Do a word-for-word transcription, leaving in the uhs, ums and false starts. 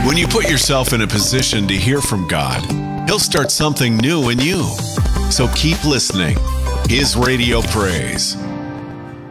When you put yourself in a position to hear from God, He'll start something new in you. So keep listening. His Radio Praise.